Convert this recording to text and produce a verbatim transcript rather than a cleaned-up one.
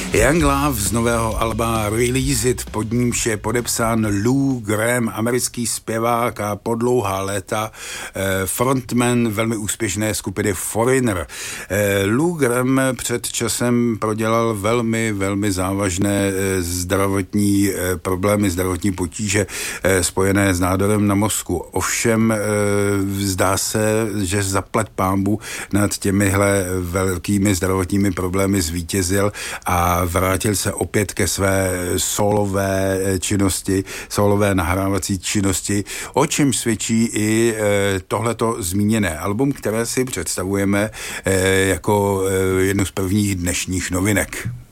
Young Love z nového alba Release It, pod nímž je podepsán Lou Gramm, americký zpěvák a po dlouhá léta frontman velmi úspěšné skupiny Foreigner. Lou Gramm před časem prodělal velmi, velmi závažné zdravotní problémy, zdravotní potíže spojené s nádorem na mozku. Ovšem zdá se, že zaplať pánbůh nad těmihle velkými zdravotními problémy zvítězil a vrátil se opět ke své solové činnosti, solové nahrávací činnosti, o čem svědčí i tohleto zmíněné album, které si představujeme jako jednu z prvních dnešních novinek.